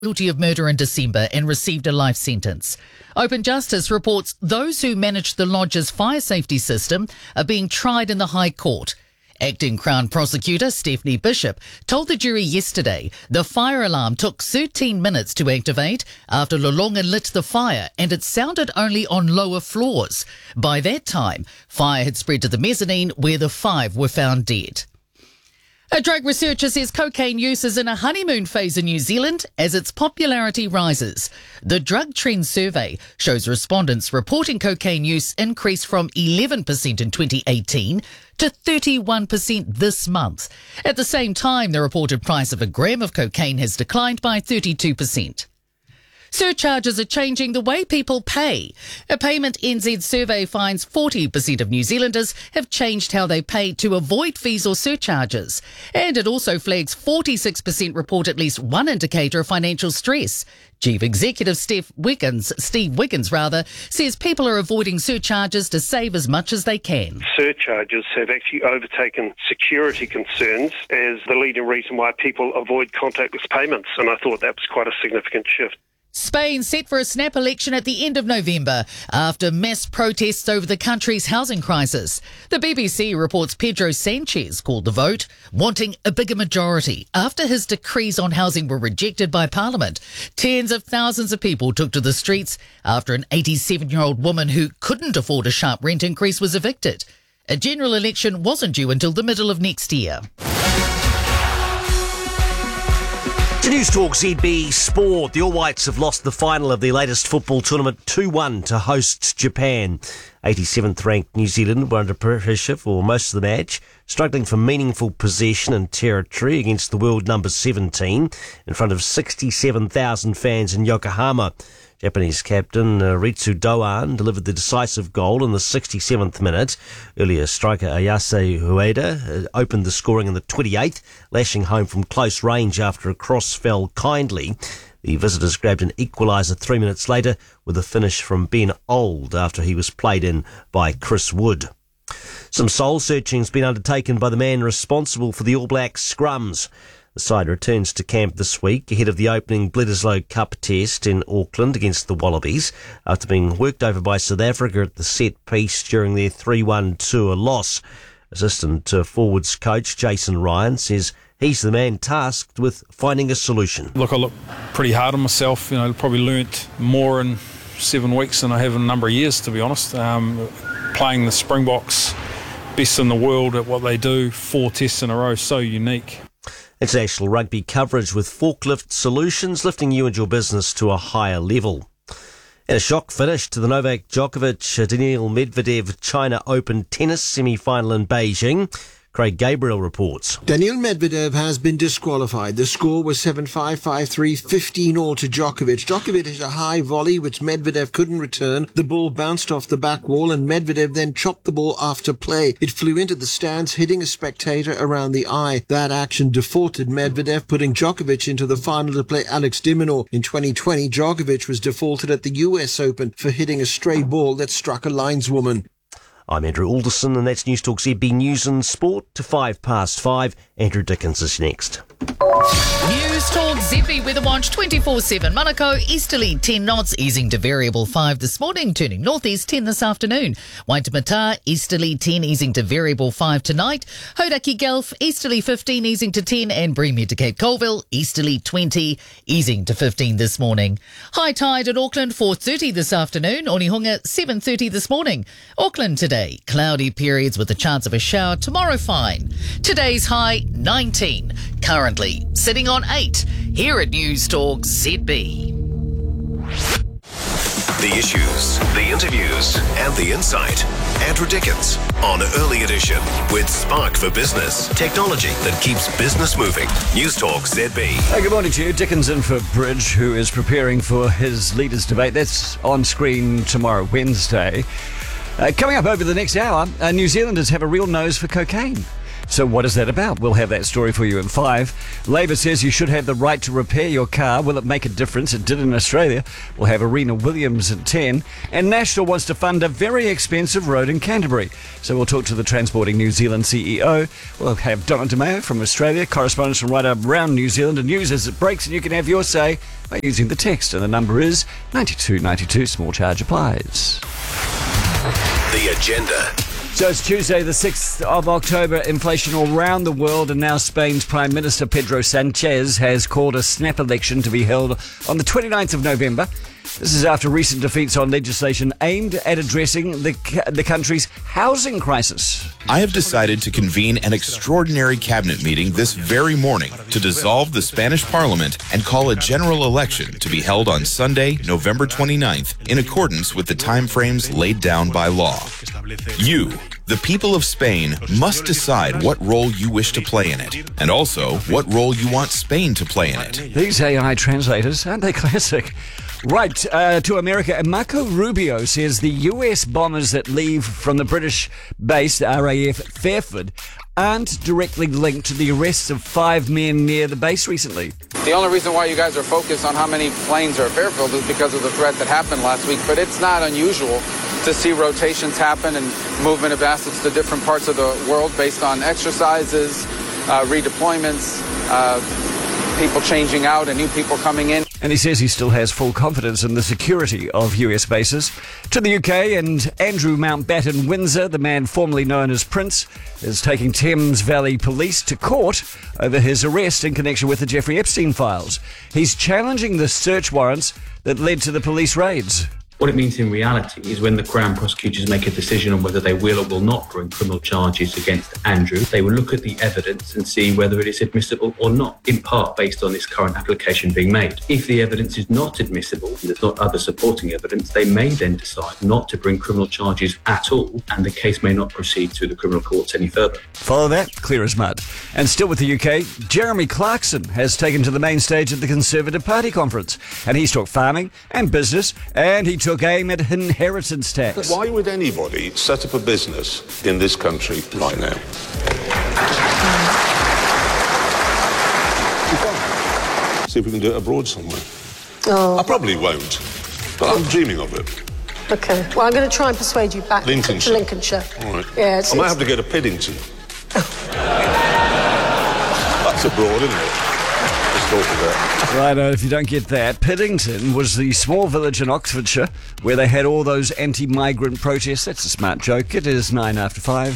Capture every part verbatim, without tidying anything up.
guilty of murder in December and received a life sentence. Open Justice reports those who managed the lodge's fire safety system are being tried in the High Court. Acting Crown Prosecutor Stephanie Bishop told the jury yesterday the fire alarm took thirteen minutes to activate after Lolonga lit the fire, and it sounded only on lower floors. By that time, fire had spread to the mezzanine where the five were found dead. A drug researcher says cocaine use is in a honeymoon phase in New Zealand as its popularity rises. The Drug Trend Survey shows respondents reporting cocaine use increased from eleven percent in twenty eighteen to thirty-one percent this month. At the same time, the reported price of a gram of cocaine has declined by thirty-two percent. Surcharges are changing the way people pay. A Payment N Z survey finds forty percent of New Zealanders have changed how they pay to avoid fees or surcharges. And it also flags forty-six percent report at least one indicator of financial stress. Chief Executive Steve Wiggins, Steve Wiggins rather, says people are avoiding surcharges to save as much as they can. Surcharges have actually overtaken security concerns as the leading reason why people avoid contactless payments, and I thought that was quite a significant shift. Spain set for a snap election at the end of November after mass protests over the country's housing crisis. The B B C reports Pedro Sanchez called the vote, wanting a bigger majority after his decrees on housing were rejected by Parliament. Tens of thousands of people took to the streets after an eighty-seven-year-old woman who couldn't afford a sharp rent increase was evicted. A general election wasn't due until the middle of next year. To News Talk Z B Sport, the All Whites have lost the final of their latest football tournament two one to host Japan. eighty-seventh ranked New Zealand were under pressure for most of the match, struggling for meaningful possession and territory against the world number seventeen in front of sixty-seven thousand fans in Yokohama. Japanese captain uh, Ritsu Doan delivered the decisive goal in the sixty-seventh minute. Earlier, striker Ayase Ueda uh, opened the scoring in the twenty-eighth, lashing home from close range after a cross fell kindly. The visitors grabbed an equaliser three minutes later with a finish from Ben Old after he was played in by Chris Wood. Some soul-searching has been undertaken by the man responsible for the All Blacks scrums. The side returns to camp this week ahead of the opening Bledisloe Cup test in Auckland against the Wallabies after being worked over by South Africa at the set piece during their three one tour loss. Assistant forwards coach Jason Ryan says he's the man tasked with finding a solution. Look, I look pretty hard on myself. You know, probably learnt more in seven weeks than I have in a number of years, to be honest. Um, playing the Springboks, best in the world at what they do, four tests in a row, so unique. International rugby coverage with Forklift Solutions, lifting you and your business to a higher level. And a shock finish to the Novak Djokovic, Daniil Medvedev China Open tennis semi-final in Beijing. Craig Gabriel reports. Daniil Medvedev has been disqualified. The score was seven five, five three, fifteen all to Djokovic. Djokovic hit a high volley which Medvedev couldn't return. The ball bounced off the back wall and Medvedev then chopped the ball after play. It flew into the stands, hitting a spectator around the eye. That action defaulted Medvedev, putting Djokovic into the final to play Alex de Minaur. In twenty twenty, Djokovic was defaulted at the U S Open for hitting a stray ball that struck a lineswoman. I'm Andrew Alderson, and that's News Talk Z B News and Sport to five past five. Andrew Dickens is next. News Talk Z B Weather Watch twenty-four seven. Manukau, easterly ten knots, easing to variable five this morning, turning northeast ten this afternoon. Waitemata, easterly ten, easing to variable five tonight. Hauraki Gulf, easterly fifteen, easing to ten, and Breamere to Cape Colville, easterly twenty, easing to fifteen this morning. High tide at Auckland, four thirty this afternoon. Onehunga, seven thirty this morning. Auckland today, cloudy periods with a chance of a shower. Tomorrow, fine. Today's high, nineteen. Currently sitting on eight here at News Talk Z B. The issues, the interviews, and the insight. Andrew Dickens on Early Edition with Spark for Business. Technology that keeps business moving. News Talk Z B. Hey, good morning to you. Dickens in for Bridge, who is preparing for his leaders debate. That's on screen tomorrow, Wednesday. Uh, coming up over the next hour, uh, New Zealanders have a real nose for cocaine. So what is that about? We'll have that story for you in five. Labor says you should have the right to repair your car. Will it make a difference? It did in Australia. We'll have Arena Williams at ten. And National wants to fund a very expensive road in Canterbury. So we'll talk to the Transporting New Zealand C E O. We'll have Donna DeMeo from Australia, correspondent from right around New Zealand, and news as it breaks, and you can have your say by using the text. And the number is ninety-two ninety-two. Small charge applies. The agenda. So it's Tuesday, the sixth of October. Inflation all around the world, and now Spain's Prime Minister Pedro Sanchez has called a snap election to be held on the twenty-ninth of November. This is after recent defeats on legislation aimed at addressing the the country's housing crisis. I have decided to convene an extraordinary cabinet meeting this very morning to dissolve the Spanish parliament and call a general election to be held on Sunday, November twenty-ninth, in accordance with the timeframes laid down by law. You, the people of Spain, must decide what role you wish to play in it, and also what role you want Spain to play in it. These A I translators, aren't they classic? Right, uh, to America. And Marco Rubio says the U S bombers that leave from the British base, the R A F Fairford, aren't directly linked to the arrests of five men near the base recently. The only reason why you guys are focused on how many planes are at Fairfield is because of the threat that happened last week, but it's not unusual to see rotations happen and movement of assets to different parts of the world based on exercises, uh, redeployments, uh, people changing out and new people coming in. And he says he still has full confidence in the security of U S bases. To the U K, and Andrew Mountbatten Windsor, the man formerly known as Prince, is taking Thames Valley Police to court over his arrest in connection with the Jeffrey Epstein files. He's challenging the search warrants that led to the police raids. What it means in reality is when the Crown prosecutors make a decision on whether they will or will not bring criminal charges against Andrew, they will look at the evidence and see whether it is admissible or not, in part based on this current application being made. If the evidence is not admissible and there's not other supporting evidence, they may then decide not to bring criminal charges at all, and the case may not proceed through the criminal courts any further. Follow that? Clear as mud. And still with the U K, Jeremy Clarkson has taken to the main stage at the Conservative Party conference, and he's talked farming and business, and he took aim at inheritance tax. Why would anybody set up a business in this country right now? See if we can do it abroad somewhere. Oh. I probably won't, but I'm dreaming of it. Okay. Well, I'm going to try and persuade you back Lincolnshire. to Lincolnshire. All right. Yeah, it's, I might it's... have to go to Piddington. That's abroad, isn't it? Right, uh, if you don't get that, Piddington was the small village in Oxfordshire where they had all those anti-migrant protests. That's a smart joke. It is nine after five.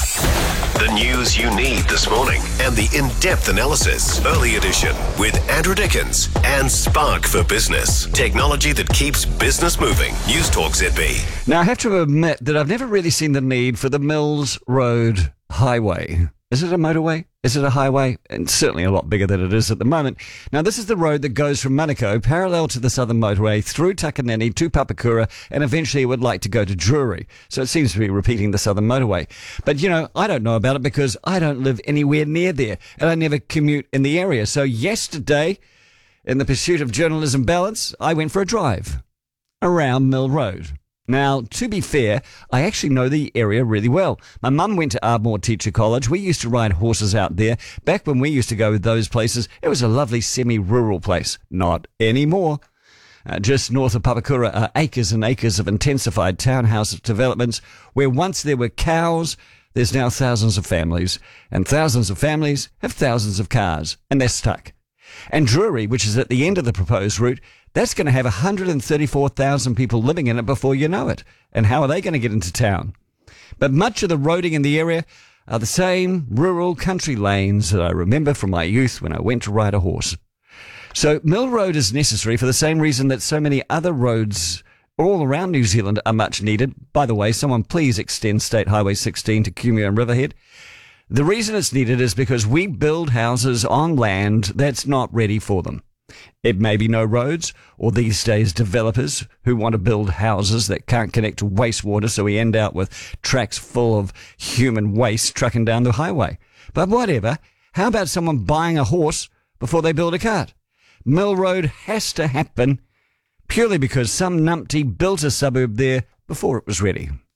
The news you need this morning and the in-depth analysis. Early edition with Andrew Dickens and Spark for Business. Technology that keeps business moving. News Talk Z B. Now, I have to admit that I've never really seen the need for the Mills Road Highway. Is it a motorway? Is it a highway? And certainly a lot bigger than it is at the moment. Now, this is the road that goes from Manukau, parallel to the Southern Motorway, through Takanini to Papakura, and eventually it would like to go to Drury. So it seems to be repeating the Southern Motorway. But, you know, I don't know about it because I don't live anywhere near there, and I never commute in the area. So yesterday, in the pursuit of journalism balance, I went for a drive around Mill Road. Now, to be fair, I actually know the area really well. My mum went to Ardmore Teacher College. We used to ride horses out there. Back when we used to go with those places, it was a lovely semi-rural place. Not anymore. Uh, just north of Papakura are acres and acres of intensified townhouse developments where once there were cows, there's now thousands of families. And thousands of families have thousands of cars. And they're stuck. And Drury, which is at the end of the proposed route, that's going to have one hundred thirty-four thousand people living in it before you know it. And how are they going to get into town? But much of the roading in the area are the same rural country lanes that I remember from my youth when I went to ride a horse. So Mill Road is necessary for the same reason that so many other roads all around New Zealand are much needed. By the way, someone please extend State Highway sixteen to Kumeu and Riverhead. The reason it's needed is because we build houses on land that's not ready for them. It may be no roads, or these days developers who want to build houses that can't connect to wastewater, so we end up with tracks full of human waste trucking down the highway. But whatever, how about someone buying a horse before they build a cart? Mill Road has to happen purely because some numpty built a suburb there before it was ready.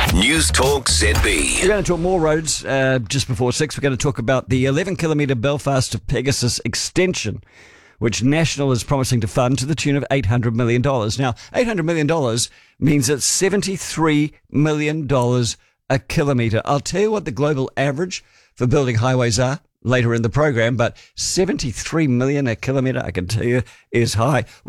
News Talk Z B. We're going to talk more roads uh, just before six. We're going to talk about the eleven kilometre Belfast to Pegasus extension, which National is promising to fund to the tune of eight hundred million dollars. Now, eight hundred million dollars means it's seventy-three million dollars a kilometre. I'll tell you what the global average for building highways are later in the program, but seventy-three million dollars a kilometre, I can tell you, is high.